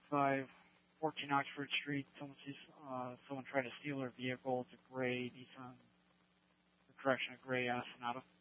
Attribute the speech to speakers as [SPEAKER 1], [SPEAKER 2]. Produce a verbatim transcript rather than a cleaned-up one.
[SPEAKER 1] five fourteen Oxford Street. Someone sees uh, someone trying to steal their vehicle. It's a gray Nissan, or correction, a gray uh, Sonata.